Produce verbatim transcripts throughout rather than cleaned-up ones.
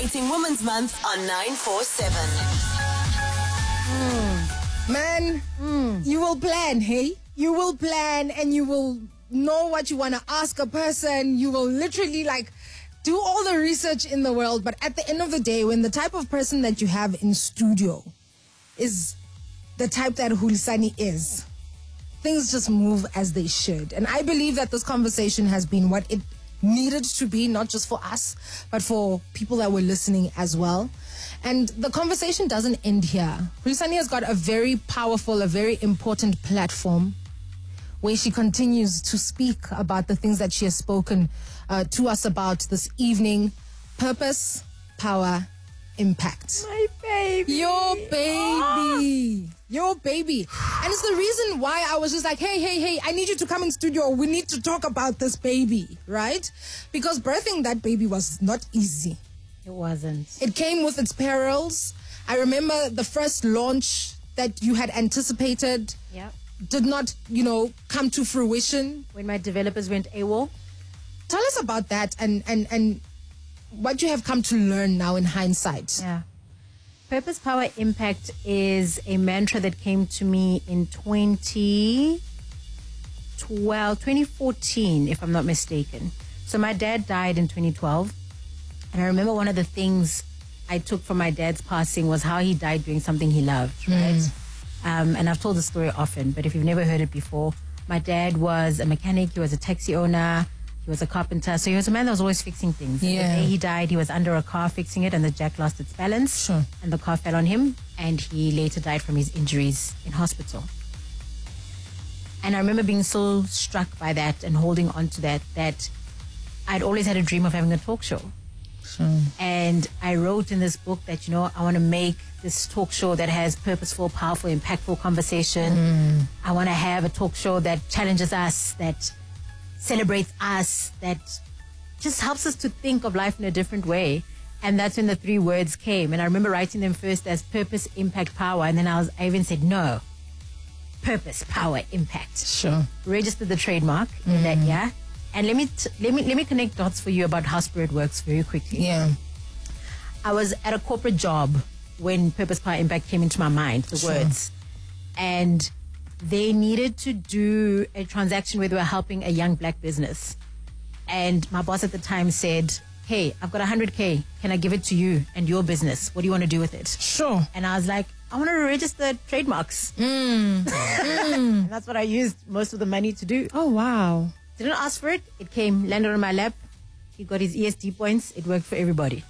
celebrating Women's Month on nine four seven. Mm. Man, mm. you will plan, hey? You will plan and you will know what you want to ask a person. You will literally like do all the research in the world. But at the end of the day, when the type of person that you have in studio is the type that Hulisani is, things just move as they should. And I believe that this conversation has been what it needed to be, not just for us, but for people that were listening as well. And the conversation doesn't end here. Hulisani has got a very powerful, a very important platform where she continues to speak about the things that she has spoken uh, to us about this evening. Purpose, power, impact. My baby. Your baby. Oh. Your baby. And it's the reason why I was just like, hey, hey, hey, I need you to come in studio. We need to talk about this baby, right? Because birthing that baby was not easy. It wasn't. It came with its perils. I remember the first launch that you had anticipated. Yeah. Did not, you know, come to fruition. When my developers went AWOL. Tell us about that and, and, and what you have come to learn now in hindsight. Yeah. Purpose, power, impact is a mantra that came to me in twenty twelve, twenty fourteen, if I'm not mistaken. So my dad died in twenty twelve. And I remember one of the things I took from my dad's passing was how he died doing something he loved, right? Mm. Um, and I've told the story often, but if you've never heard it before, my dad was a mechanic, he was a taxi owner, he was a carpenter, so he was a man that was always fixing things. Yeah. The day he died, he was under a car fixing it, and the jack lost its balance, sure. and the car fell on him, and he later died from his injuries in hospital. And I remember being so struck by that and holding on to that, that I'd always had a dream of having a talk show. Sure. And I wrote in this book that, you know, I want to make this talk show that has purposeful, powerful, impactful conversation. Mm. I want to have a talk show that challenges us, that celebrates us, that just helps us to think of life in a different way. And that's when the three words came. And I remember writing them first as purpose, impact, power. And then I was, I even said, no, purpose, power, impact. Sure. Registered the trademark mm. in that year. And let me t- let me let me connect dots for you about how Spirit works very quickly. Yeah. I was at a corporate job when Purpose, Power, Impact came into my mind, the sure. words. And they needed to do a transaction where they were helping a young black business. And my boss at the time said, hey, I've got one hundred K. Can I give it to you and your business? What do you want to do with it? Sure. And I was like, I want to register trademarks. Mm. mm. And that's what I used most of the money to do. Oh, wow. Didn't ask for it. It came, landed on my lap. He got his E S D points. It worked for everybody.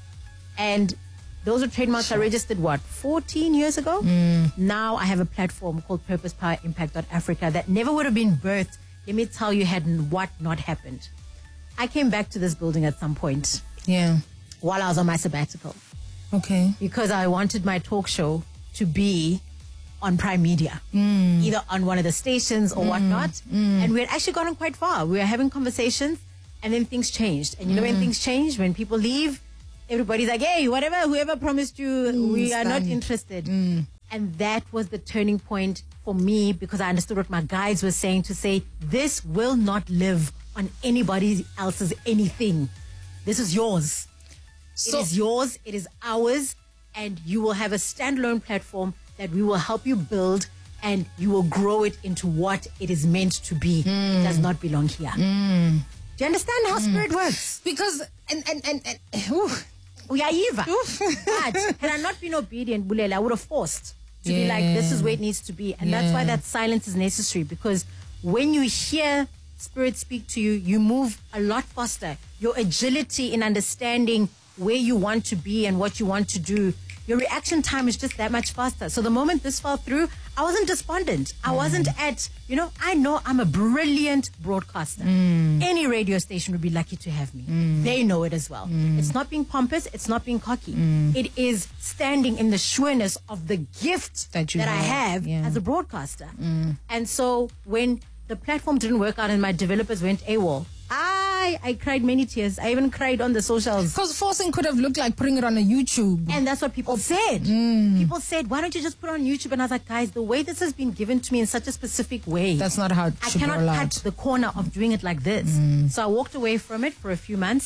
And those are trademarks sure. I registered, what, fourteen years ago? Mm. Now I have a platform called Purpose, Power, Impact Africa that never would have been birthed, let me tell you, had what not happened. I came back to this building at some point. Yeah. While I was on my sabbatical. Okay. Because I wanted my talk show to be on Prime Media, mm. either on one of the stations or mm. whatnot. Mm. And we had actually gotten quite far. We were having conversations and then things changed. And you know mm. when things change, when people leave, everybody's like, hey, whatever, whoever promised you, mm, we are not interested. Mm. And that was the turning point for me because I understood what my guides were saying to say, this will not live on anybody else's anything. This is yours. So, it is yours. It is ours. And you will have a standalone platform that we will help you build and you will grow it into what it is meant to be. Mm. It does not belong here. Mm. Do you understand how mm. Spirit works? Because, and, and, and, and ooh. We are Eva. But had I not been obedient, Bulela, I would have forced to yeah. be like, this is where it needs to be. And yeah. that's why that silence is necessary because when you hear Spirit speak to you, you move a lot faster. Your agility in understanding where you want to be and what you want to do, your reaction time is just that much faster. So the moment this fell through, I wasn't despondent. I mm. wasn't at, you know, I know I'm a brilliant broadcaster. Mm. Any radio station would be lucky to have me. Mm. They know it as well. Mm. It's not being pompous. It's not being cocky. Mm. It is standing in the sureness of the gift that, you that have. I have yeah. as a broadcaster. Mm. And so when the platform didn't work out and my developers went AWOL, I, I cried many tears. I even cried on the socials. Because forcing could have looked like putting it on a YouTube. And that's what people said. Mm. People said, why don't you just put it on YouTube? And I was like, guys, the way this has been given to me in such a specific way. That's not how it I should cannot roll cut out. the corner of doing it like this. Mm. So I walked away from it for a few months.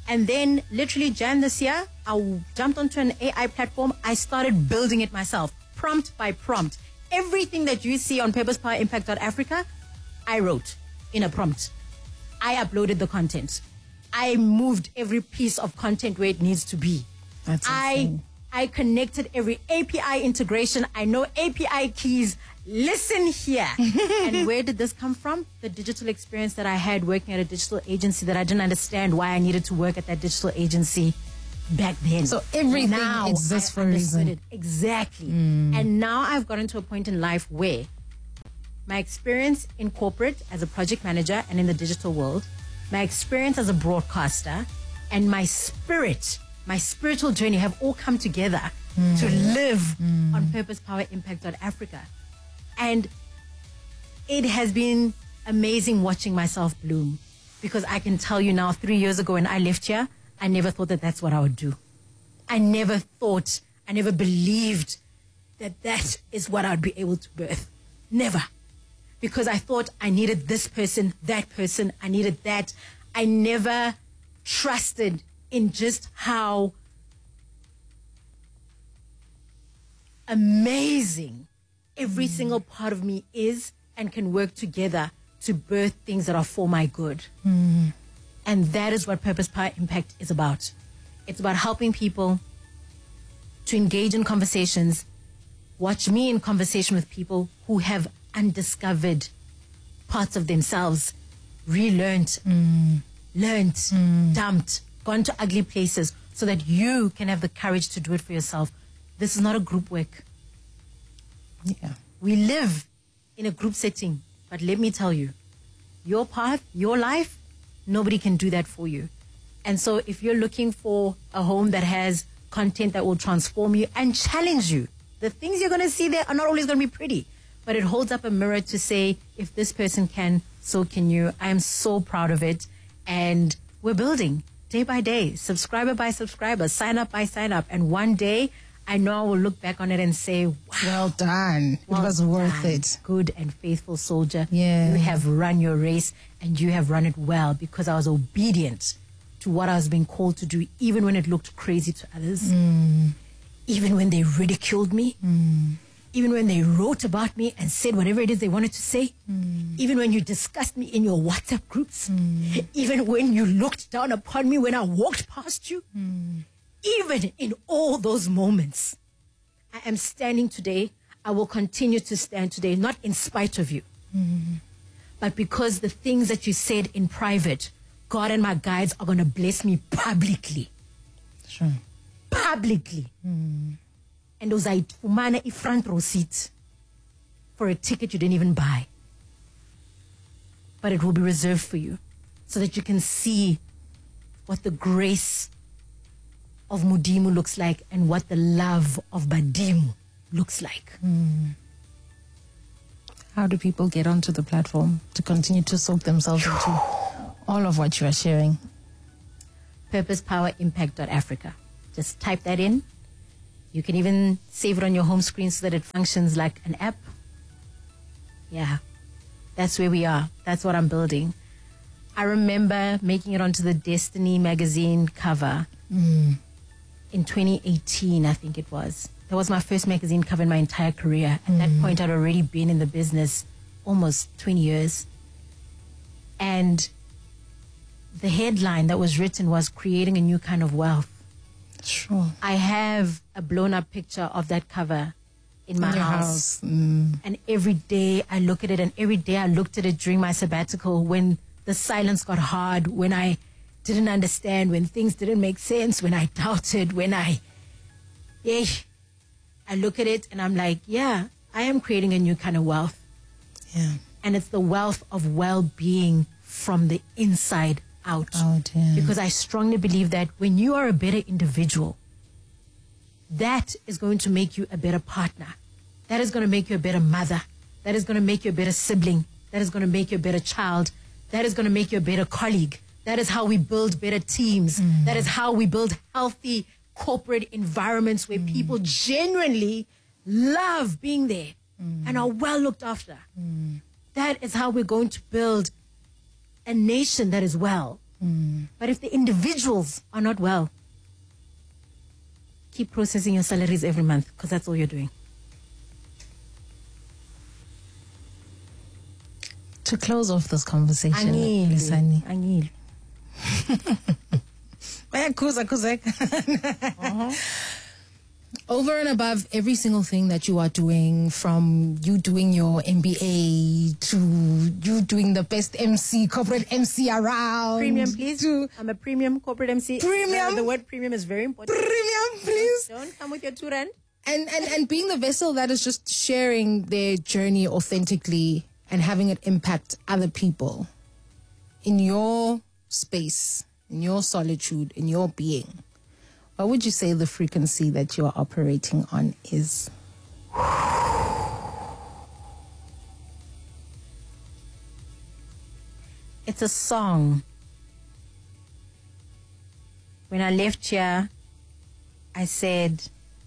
And then literally Jan this year, I jumped onto an A I platform. I started building it myself, prompt by prompt. Everything that you see on purpose power impact dot africa, I wrote in a prompt. I uploaded the content. I moved every piece of content where it needs to be. That's I insane. I connected every A P I integration. I know A P I keys. Listen here. And where did this come from? The digital experience that I had working at a digital agency that I didn't understand why I needed to work at that digital agency back then. So everything now exists I for a understood reason. it. Exactly. And now I've gotten to a point in life where my experience in corporate as a project manager and in the digital world, my experience as a broadcaster, and my spirit, my spiritual journey have all come together mm. to live mm. on purpose power impact dot africa. And it has been amazing watching myself bloom, because I can tell you now, three years ago when I left here, I never thought that that's what I would do. I never thought, I never believed that that is what I would be able to birth. Never. Because I thought I needed this person, that person, I needed that. I never trusted in just how amazing every mm. single part of me is and can work together to birth things that are for my good. Mm. And that is what Purpose Power Impact is about. It's about helping people to engage in conversations, watch me in conversation with people who have undiscovered parts of themselves, relearned, mm. learned, mm. dumped, gone to ugly places, so that you can have the courage to do it for yourself. This is not a group work. Yeah. We live in a group setting, but let me tell you, your path, your life, nobody can do that for you. And so if you're looking for a home that has content that will transform you and challenge you, the things you're going to see there are not always going to be pretty, but it holds up a mirror to say, if this person can, so can you. I am so proud of it. And we're building day by day, subscriber by subscriber, sign up by sign up. And one day, I know I will look back on it and say, wow. Well done. Well it was worth done, it. Good and faithful soldier. Yeah. You have run your race, and you have run it well, because I was obedient to what I was being called to do, even when it looked crazy to others, Mm. even when they ridiculed me, Mm. even when they wrote about me and said whatever it is they wanted to say, Mm. even when you discussed me in your WhatsApp groups, Mm. even when you looked down upon me when I walked past you, Mm. even in all those moments, I am standing today. I will continue to stand today, not in spite of you, Mm. but because the things that you said in private, God and my guides are going to bless me publicly. Sure. Publicly. Mm. And uzayifumana a front row seat for a ticket you didn't even buy. But it will be reserved for you, so that you can see what the grace of Mudimu looks like and what the love of Badimu looks like. Mm. How do people get onto the platform to continue to soak themselves into all of what you are sharing? purpose power impact dot africa. Just type that in. You can even save it on your home screen so that it functions like an app. Yeah, that's where we are. That's what I'm building. I remember making it onto the Destiny magazine cover Mm. in twenty eighteen, I think it was. That was my first magazine cover in my entire career. At that point, I'd already been in the business almost twenty years. And the headline that was written was creating a new kind of wealth. Sure. I have a blown up picture of that cover in my In your house. house. Mm. And every day I look at it, and every day I looked at it during my sabbatical, when the silence got hard, when I didn't understand, when things didn't make sense, when I doubted, when I, yeah, I look at it and I'm like, yeah, I am creating a new kind of wealth. Yeah. And it's the wealth of well-being from the inside out. Out, yeah. Because I strongly believe that when you are a better individual, that is going to make you a better partner. That is going to make you a better mother. That is going to make you a better sibling. That is going to make you a better child. That is going to make you a better colleague. That is how we build better teams. Mm. That is how we build healthy corporate environments where mm. people genuinely love being there mm. and are well looked after. Mm. That is how we're going to build a nation that is well. Mm. But if the individuals are not well, keep processing your salaries every month, because that's all you're doing. To close off this conversation, Angile, Lisani. angile. Kuza, kuza. Uh-huh. Over and above every single thing that you are doing, from you doing your M B A to you doing the best M C, corporate M C around. Premium, please. To I'm a premium corporate M C. Premium. Uh, the word premium is very important. premium, please. Don't come with your two rand. And, and, and being the vessel that is just sharing their journey authentically and having it impact other people in your space, in your solitude, in your being. What would you say the frequency that you are operating on is? It's a song. When I left here, I said,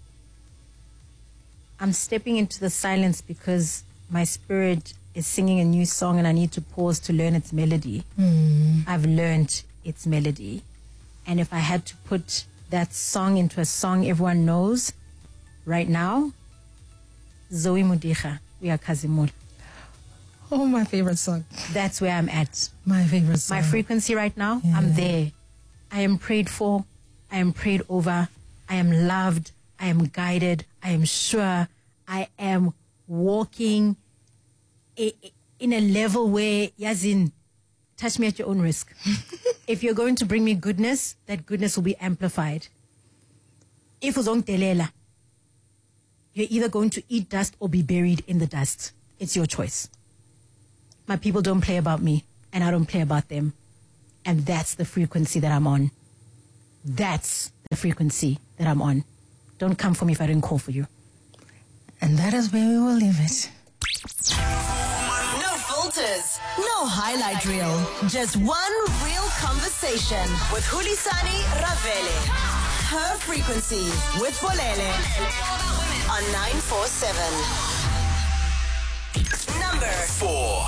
I'm stepping into the silence because my spirit is singing a new song and I need to pause to learn its melody. Mm. I've learned its melody. And if I had to put that song into a song everyone knows right now, Zoe Mudicha, We Are Kazimul. Oh, my favorite song. That's where I'm at. My favorite song. My frequency right now, Yeah. I'm there. I am prayed for. I am prayed over. I am loved. I am guided. I am sure. I am walking a, in a level where, Yazin, touch me at your own risk. If you're going to bring me goodness, that goodness will be amplified. If uzongitelela, you're either going to eat dust or be buried in the dust. It's your choice. My people don't play about me, and I don't play about them. And that's the frequency that I'm on. That's the frequency that I'm on. Don't come for me if I didn't call for you. And that is where we will leave it. No filters, no highlight reel. Just one real conversation with Hulisani Ravele. Her frequency with Bolele on nine four seven. Number four.